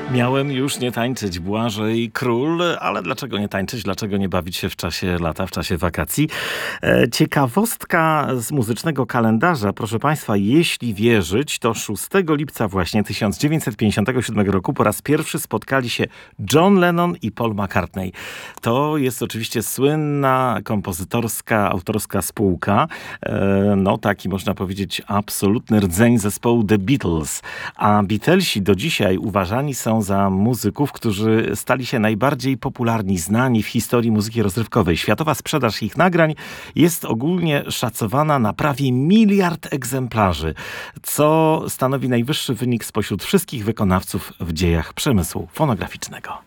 Miałem już nie tańczyć, Błażej Król, ale dlaczego nie tańczyć, dlaczego nie bawić się w czasie lata, w czasie wakacji? Ciekawostka z muzycznego kalendarza, proszę Państwa, jeśli wierzyć, to 6 lipca właśnie 1957 roku po raz pierwszy spotkali się John Lennon i Paul McCartney. To jest oczywiście słynna kompozytorska, autorska spółka, no taki można powiedzieć absolutny rdzeń zespołu The Beatles, a Beatlesi do dzisiaj uważani są za muzyków, którzy stali się najbardziej popularni, znani w historii muzyki rozrywkowej. Światowa sprzedaż ich nagrań jest ogólnie szacowana na prawie 1 miliard egzemplarzy, co stanowi najwyższy wynik spośród wszystkich wykonawców w dziejach przemysłu fonograficznego.